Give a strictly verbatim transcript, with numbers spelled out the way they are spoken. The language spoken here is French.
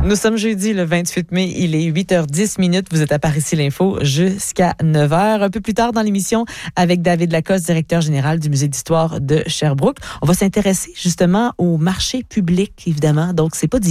Nous sommes jeudi le vingt-huit mai, il est huit heures dix minutes. Vous êtes à Par ici l'info jusqu'à neuf heures. Un peu plus tard dans l'émission, avec David Lacoste, directeur général du Musée d'histoire de Sherbrooke, on va s'intéresser justement au marché public, évidemment. Donc, c'est pas